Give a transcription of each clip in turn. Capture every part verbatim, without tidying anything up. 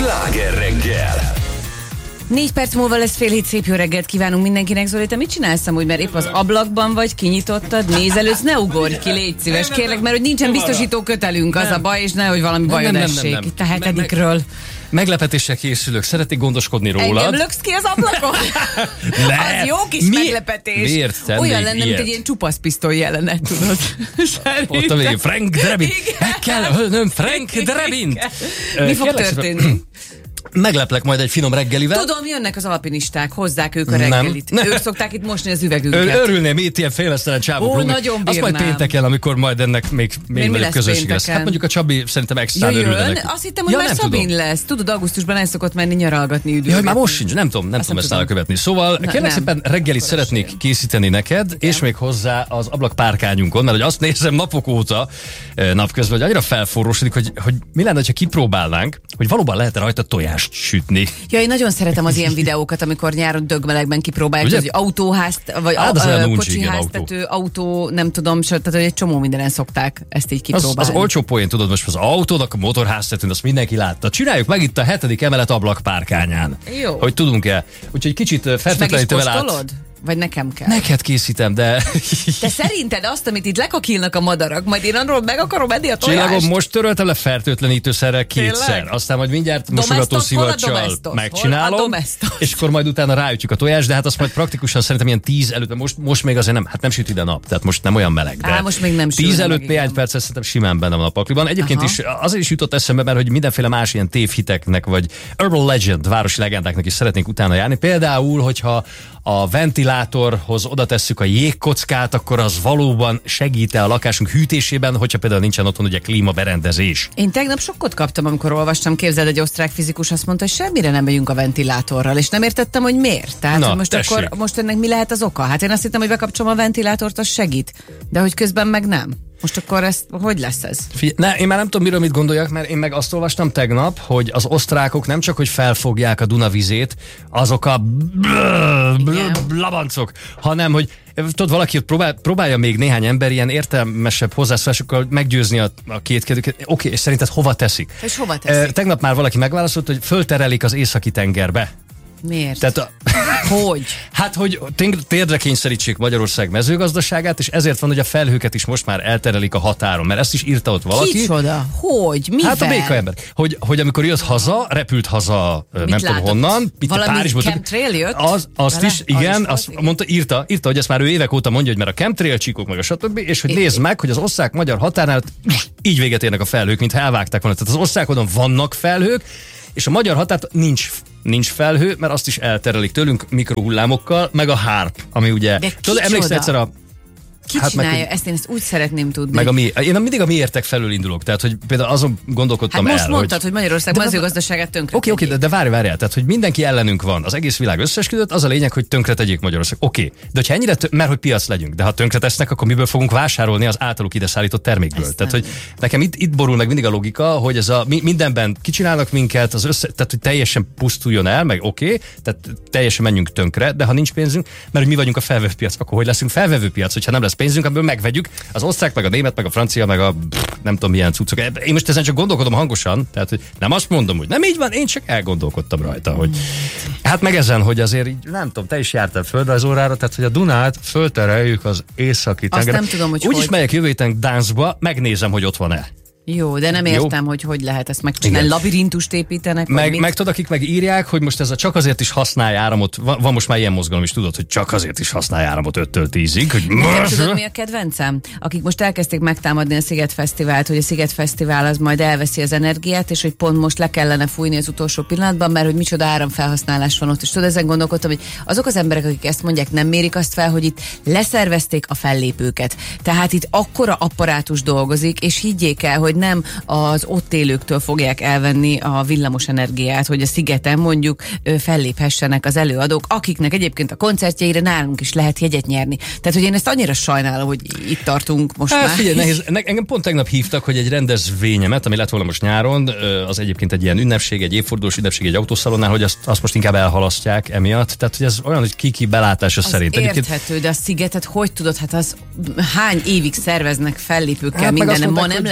Sláger reggel. Négy perc múlva lesz fél hét, szép jó reggelt kívánunk mindenkinek. Zoli, te mit csinálsz amúgy, mert épp az ablakban vagy, kinyitottad, nézelődsz, ne ugorj ki, légy szíves, kérlek, mert hogy nincsen biztosító kötelünk, az a baj, és nehogy valami bajod essék. Itt a hetedikről. Meglepetésre készülök, szeretnék gondoskodni rólad. Engem löksz ki az ablakon? Az jó kis Mi? meglepetés. Miért tennék olyan lenne, ilyet? mint egy ilyen csupaszpisztoly jelenet, tudod. Ott a végén, Frank Drebin. Meg kell ölnöm Frank Drebint. Mi fog történni? Megleplek majd egy finom reggelivel. Tudom, jönnek az alpinisták, hozzák ők a reggelit. Nem. Ők szokták itt mosni az üvegünket. Ör- örülném, itt ilyen félmeztelen csávok. Ó, nagyon azt majd bírnám. pénteken, amikor majd ennek még, még mi nagyobb lesz közösség lesz. pénteken? Hát mondjuk a Csabi szerintem extrán Jöjjön? örülne. Azt hittem, hogy Ja, már nem Szabin tudom. lesz. Tudod, augusztusban el szokott menni nyaralgatni, üdülgetni. Jaj, már most sincs, nem tudom, nem Azt tudom nem ezt tudom. elkövetni. Szóval Na, kérlek nem. szépen reggelit szeretnék készíteni neked, és még hozzá az ablakpárkányunkon, mert hogy azt nézem napok óta eh, napközben, hogy annyira felforrósodik, hogy, hogy mi lenne, ha kipróbálnánk, hogy valóban lehet rajta tojást sütni. Ja, én nagyon szeretem az ilyen videókat, amikor nyáron dögmelegben kipróbálják, Ugye? hogy autóház, vagy Hát, az a, olyan a, uncs, kocsi igen, háztető, autó, nem tudom, sőt, tehát hogy egy csomó mindenen szokták ezt így Az, kipróbálni. az olcsó poén, tudod, most az autónak a motorháztetőn, azt mindenki látta. Csináljuk meg itt a hetedik emelet ablakpárkányán. Jó. Hogy tudunk-e. Úgyhogy kicsit És meg is fertőtlenítővel át. kóstolod? Vagy nekem kell? Neked készítem, de... Te szerinted azt, amit itt lekakilnak a madarak, majd én arról meg akarom enni a tojást? Csillagom, most töröltem le fertőtlenítőszerrel kétszer. Tényleg? Aztán majd mindjárt Domestos, mosogató hol a szivacsal domestos? Hol a megcsinálom. domestos? És akkor majd utána ráütjük a tojást, de hát azt majd praktikusan szerintem ilyen tíz előtt, most, most még azért nem, hát nem süt ide a nap, tehát most nem olyan meleg. De Á, most még nem sülne tíz meg, előtt néhány igen. percet szerintem simán benne van a pakliban. Egyébként Aha. is azért is jutott eszembe, mert hogy mindenféle más ilyen tévhiteknek, vagy urban legend, városi legendáknak is szeretnénk utána járni. Például, hogyha a ventilátorhoz oda tesszük a jégkockát, akkor az valóban segít-e a lakásunk hűtésében, hogyha például nincsen otthon ugye klímaberendezés. Én tegnap sokkot kaptam, amikor olvastam, képzeld, egy osztrák fizikus azt mondta, hogy semmire nem megyünk a ventilátorral, és nem értettem, hogy miért. Tehát, Na, hogy most tessék. akkor most ennek mi lehet az oka? Hát én azt hittem, hogy bekapcsolom a ventilátort, az segít, de hogy közben meg nem. Most akkor ez, hogy lesz ez? Figyelj, ne, én már nem tudom, miről mit gondoljak, mert én meg azt olvastam tegnap, hogy az osztrákok nem csak, hogy felfogják a Duna vizét, azok a Igen. blabancok, hanem, hogy tudod, valaki ott próbál, próbálja még néhány ember ilyen értelmesebb hozzászólásokkal meggyőzni a, a két kérdőket. Oké, okay, és szerinted hova teszik? És hova teszik? Eh, Tegnap már valaki megválaszolt, hogy fölterelik az északi tengerbe. Miért? Tehát a, Hogy? hát, hogy tér- térdre kényszerítsék Magyarország mezőgazdaságát, és ezért van, hogy a felhőket is most már elterelik a határon, mert ezt is írta ott valaki. Kicsoda? Hogy? Mivel? Hát a béka ember. Hogy, hogy amikor jött haza, repült haza, mit nem tudom látott? honnan. Itt Valami Párizsból. chemtrail jött? Az, azt Vele? is, igen, Az is azt volt, igen. mondta, írta, írta, hogy ezt már ő évek óta mondja, hogy mert a chemtrail csíkok, meg a stb. És hogy É- nézd meg, hogy az osztrák-magyar határnál így véget érnek a felhők, mintha elvágták volna. Tehát az osztrákodon vannak felhők, és a magyar határt nincs, nincs felhő, mert azt is elterelik tőlünk mikrohullámokkal, meg a hárp, ami ugye... De tudod, emlékszel kicsoda? egyszer a... Ki Hát meg, csinálja? hogy- Ezt én ezt úgy szeretném tudni. meg a mi, én mindig a miértek felől indulok, tehát hogy például azon gondolkodtam hát most el, mondtad, hogy... hogy Magyarország De- mezőgazdaságát tönkre. Oké, oké, de, de várj, várjál, tehát hogy mindenki ellenünk van, az egész világ összesküdött, az a lényeg, hogy tönkre tegyék Magyarország. Oké, de hogyha ennyire, tö- mert hogy piac legyünk, de ha tönkre tesznek, akkor miből fogunk vásárolni az általuk ide szállított termékből? Ezt Tehát, nem. hogy nekem itt, itt borul meg mindig a logika, hogy ez a mi, mindenben kicsinálnak minket, az össze, tehát hogy teljesen pusztuljon el, meg oké, tehát teljesen menjünk tönkre, de ha nincs pénzünk, mert hogy mi vagyunk a felvevőpiac, akkor hogy leszünk felvevőpiac, hogyha nem lesz pénzünk, ebből megvegyük az osztrák, meg a német, meg a francia, meg a pff, nem tudom milyen cuccok. Én most ezen csak gondolkodom hangosan, tehát hogy nem azt mondom, hogy nem így van, én csak elgondolkodtam rajta, hogy hát meg ezen, hogy azért így, nem tudom, te is jártál földrajzórára, tehát hogy a Dunát föltereljük az északi tengerre. nem tudom, hogy Úgy is hogy. megyek jövő héten Gdanskba, megnézem, hogy ott van-e. Jó, de nem Jó. értem, hogy hogy lehet ezt megcsinálni. Igen. Labirintust építenek? vagy Meg, mit? meg tudod, akik meg írják, hogy most ez a csak azért is használj áramot, van, van most már ilyen mozgalom is, tudod, hogy csak azért is használj áramot öttől tízig, hogy Nem tudod, mi a kedvencem? Akik most elkezdték megtámadni a Sziget Fesztivált, hogy a Sziget Fesztivál az majd elveszi az energiát, és hogy pont most le kellene fújni az utolsó pillanatban, mert hogy micsoda áramfelhasználás van ott. És tudod, ezen gondolkodtam, hogy azok az emberek, akik ezt mondják, nem mérik azt fel, hogy itt leszervezték a fellépőket. Tehát itt akkora apparátus dolgozik, és higgyék el, hogy nem az ott élőktől fogják elvenni a villamos energiát, hogy a szigeten mondjuk ö, felléphessenek az előadók, akiknek egyébként a koncertjeire nálunk is lehet jegyet nyerni. Tehát, hogy én ezt annyira sajnálom, hogy itt tartunk most Hát már. figyelj, nehéz. Ne, engem pont tegnap hívtak, hogy egy rendezvényemet, ami lett volna most nyáron, ö, az egyébként egy ilyen ünnepség, egy évfordulós ünnepség egy autószalonnál, hogy azt, azt most inkább elhalasztják emiatt. Tehát, hogy ez olyan, hogy ki-ki belátása Az szerint. érthető, de a szigetet hogy tudod, hát az hány évig szerveznek fellépőkkel Hát meg minden, azt ma mondták, nem hogy- lehet lemondani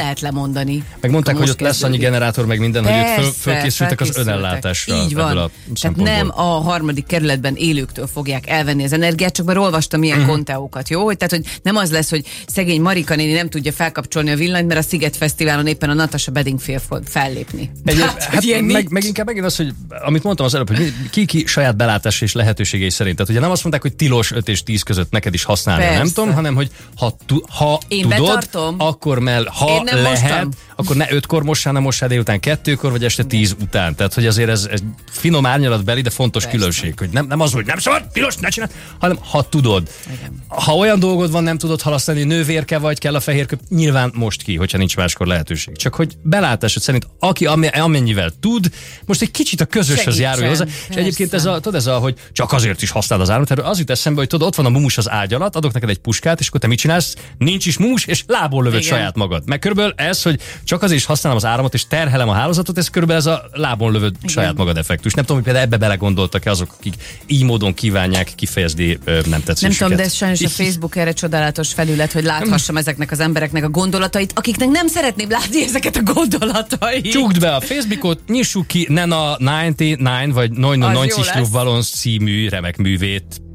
mondani. Meg mondták, hogy ott lesz annyi generátor, meg minden, Persze, hogy ott föl, fölkészültek az önellátásra. Így van. Tehát nem a harmadik kerületben élőktől fogják elvenni az energiát, csak már olvastam ilyen uh-huh. konteókat, jó? Hogy, tehát, hogy nem az lesz, hogy szegény Marika néni nem tudja felkapcsolni a villanyt, mert a Sziget Fesztiválon éppen a Natasha Bedingfield fog fellépni. Egy, hát, hát meg, meg inkább megint az, hogy amit mondtam az előbb, hogy ki-ki saját belátás és lehetőségei szerint. Tehát ugye nem azt mondták, hogy tilos öt és tíz között neked is használni, nem tudom, hanem hogy ha, tu, ha tudod, betartom. akkor mell, ha lehet, mostam. akkor ne ötkor mossál, nem mossál délután kettőkor, vagy este tíz után. Tehát, hogy azért ez, ez finom árnyalatbeli, de fontos Persze. különbség, hogy nem, nem az, hogy nem szabad, tilos, ne csináld, hanem ha tudod. Igen. Ha olyan dolgod van, nem tudod halasztani, nővérke vagy, kell a fehérköp, nyilván most ki, hogyha nincs máskor lehetőség. Csak hogy belátásod szerint, aki amennyivel tud, most egy kicsit a közöshöz járulja hozzá. És egyébként ez a, tudod, ez a, hogy csak azért is használod az áramot, az jut eszembe, hogy tudod, ott van a mumus az ágy alatt, adok neked egy puskát, és akkor te mit csinálsz? Nincs is mumus, és lából lövöd Igen. saját magad. Meg körülbelül ez, hogy csak azért is használom az áramot, és terhelem a hálózatot, ez körülbelül ez a lábon lövöd Igen. saját magad effektus. Nem tudom, hogy például ebbe belegondoltak-e azok, akik így módon kívánják kifejezni ö, nem tetszésüket. Nem tudom, de ez sajnos a Facebook erre csodálatos felület, hogy láthassam ezeknek az embereknek a gondolatait, akiknek nem szeretném látni ezeket a gondolatait. Csukd be a Facebookot, nyissuk ki Nena kilencvenkilenc vagy kilencvenkilenc Balloons című remek művét.